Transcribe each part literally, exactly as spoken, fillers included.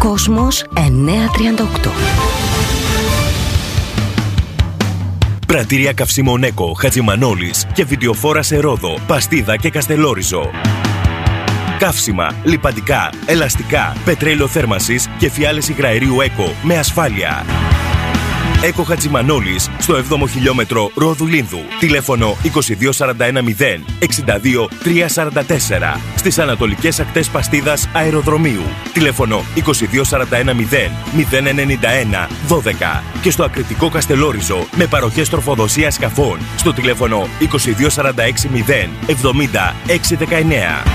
Κόσμος εννιακόσια τριάντα οκτώ. Πρατήρια καυσίμων Έκο, Χατζημανόλης και βιντεοφόρα σε Ρόδο, Παστίδα και Καστελόριζο. Καύσιμα, λιπαντικά, ελαστικά, πετρέλαιο θέρμανσης και φιάλες υγραερίου Έκο με ασφάλεια. Έκο Χατζημανόλης στο έβδομο χιλιόμετρο Ρόδου Λίνδου. Τηλέφωνο είκοσι δύο σαράντα ένα μηδέν εξήντα δύο τριακόσια σαράντα τέσσερα. Στις ανατολικές ακτές Παστίδας Αεροδρομίου. Τηλέφωνο είκοσι δύο σαράντα ένα μηδέν μηδέν ενενήντα ένα δώδεκα. Και στο ακριτικό Καστελόριζο με παροχές τροφοδοσίας σκαφών στο τηλέφωνο είκοσι δύο σαράντα έξι μηδέν εβδομήντα έξι δεκαεννέα.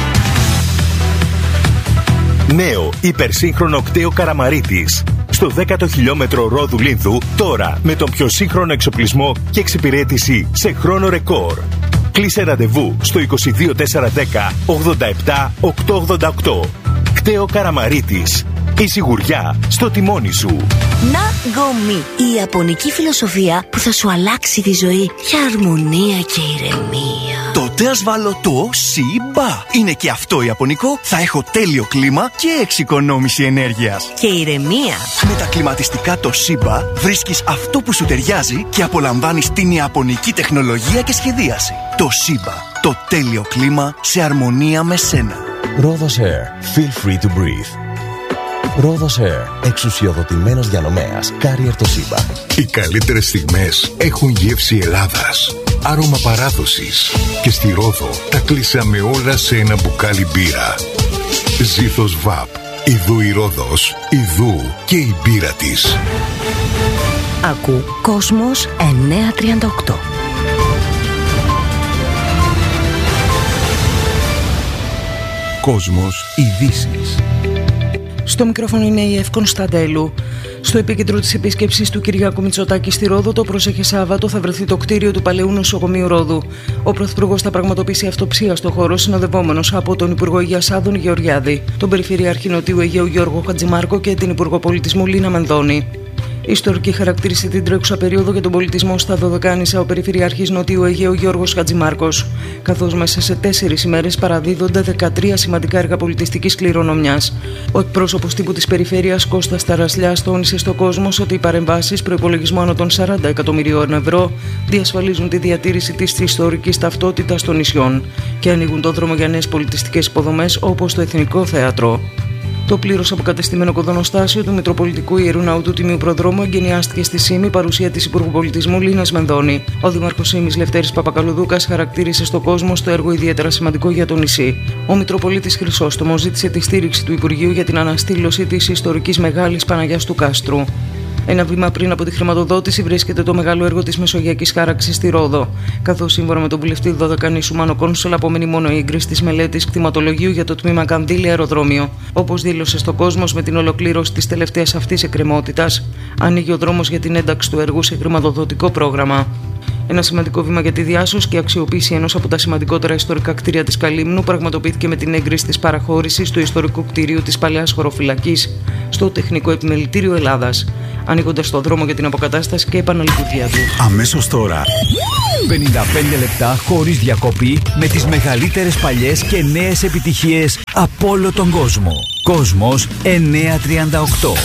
Νέο υπερσύγχρονο κτέο Καραμαρίτης. Στο δέκατο χιλιόμετρο Ρόδου Λίνδου, τώρα με τον πιο σύγχρονο εξοπλισμό και εξυπηρέτηση σε χρόνο ρεκόρ. Κλείσε ραντεβού στο είκοσι δύο τετρακόσια δέκα ογδόντα επτά οκτακόσια ογδόντα οκτώ. Κτέο Καραμαρίτης. Η σιγουριά στο τιμόνι σου. Ναγκομί. Η ιαπωνική φιλοσοφία που θα σου αλλάξει τη ζωή για αρμονία και ηρεμία. Τότε ας βάλω το Σιμπα. Είναι και αυτό ιαπωνικό. Θα έχω τέλειο κλίμα και εξοικονόμηση ενέργειας. Και ηρεμία. Με τα κλιματιστικά το Σιμπα βρίσκεις αυτό που σου ταιριάζει και απολαμβάνεις την ιαπωνική τεχνολογία και σχεδίαση. Το Σιμπα. Το τέλειο κλίμα σε αρμονία με σένα. Rhodos Air. Feel free to breathe. Rhodos Air. Εξουσιοδοτημένος διανομέας. Carrier το Σιμπα. Οι καλύτερες στιγμές έχουν γεύση Ελλάδας. Άρωμα παράδοσης. Και στη Ρόδο τα κλείσαμε όλα σε ένα μπουκάλι μπύρα. Ζήθος Βαπ. Ιδού η Ρόδος. Ιδού και η μπύρα της. Ακού Κόσμος εννιακόσια τριάντα οκτώ. Κόσμος ειδήσεις. Στο μικρόφωνο είναι η Ευ Κωνσταντέλου. Στο επίκεντρο της επίσκεψης του Κυριάκου Μητσοτάκη στη Ρόδο, το πρόσεχε Σάββατο, θα βρεθεί το κτίριο του Παλαιού Νοσοκομείου Ρόδου. Ο Πρωθυπουργός θα πραγματοποιήσει αυτοψία στο χώρο, συνοδευόμενος από τον Υπουργό Υγείας Άδων Γεωργιάδη, τον Περιφερειάρχη Νοτιού Αιγαίου Γιώργο Χατζημάρκο και την Υπουργό Πολιτισμού Λίνα Μενδώνη. Η ιστορική χαρακτήρισε την τρέχουσα περίοδο για τον πολιτισμό στα Δωδεκάνησα ο Περιφερειάρχης Νοτιού Αιγαίου Γιώργος Χατζημάρκος, καθώς μέσα σε τέσσερις ημέρες παραδίδονται δεκατρία σημαντικά έργα πολιτιστικής κληρονομιάς. Ο εκπρόσωπος τύπου της Περιφέρειας Κώστας Ταρασλιάς τόνισε στο Κόσμος ότι οι παρεμβάσεις προϋπολογισμού άνω των σαράντα εκατομμυρίων ευρώ διασφαλίζουν τη διατήρηση της ιστορικής ταυτότητας των νησιών και ανοίγουν τον δρόμο για νέες πολιτιστικές υποδομές όπως το Εθνικό Θέατρο. Το πλήρως αποκατεστημένο κοδονοστάσιο του Μητροπολιτικού Ιερού Ναού του Τιμίου Προδρόμου εγκαινιάστηκε στη ΣΥΜΗ παρουσία της Υπουργού Πολιτισμού Λίνας Μενδώνη. Ο Δήμαρχος ΣΥΜΗς Λευτέρης Παπακαλουδούκας χαρακτήρισε στο Κόσμο στο έργο ιδιαίτερα σημαντικό για το νησί. Ο Μητροπολίτης Χρυσόστομος ζήτησε τη στήριξη του Υπουργείου για την αναστήλωση της ιστορικής Μεγάλης Παναγιάς του Κάστρου. Ένα βήμα πριν από τη χρηματοδότηση βρίσκεται το μεγάλο έργο της Μεσογειακής Χάραξης στη Ρόδο. Καθώς σύμφωνα με τον βουλευτή Δωδεκανήσου Μάνο Κόνσολ, απομένει μόνο η έγκριση της μελέτης κτηματολογίου για το τμήμα Κανδύλη Αεροδρόμιο. Όπως δήλωσε στο Κόσμος, με την ολοκλήρωση της τελευταίας αυτής εκκρεμότητας, ανοίγει ο δρόμος για την ένταξη του έργου σε χρηματοδοτικό πρόγραμμα. Ένα σημαντικό βήμα για τη διάσωση και αξιοποίηση ενός από τα σημαντικότερα ιστορικά κτίρια της Καλύμνου πραγματοποιήθηκε με την έγκριση της παραχώρησης του ιστορικού κτηρίου της Παλαιάς Χωροφυλακής στο Τεχνικό Επιμελητήριο Ελλάδας, ανοίγοντας το δρόμο για την αποκατάσταση και επαναλειτουργία του. Αμέσως τώρα, πενήντα πέντε λεπτά χωρίς διακοπή με τις μεγαλύτερες παλιές και νέες επιτυχίες από όλο τον κόσμο. Κόσμος εννιακόσια τριάντα οκτώ.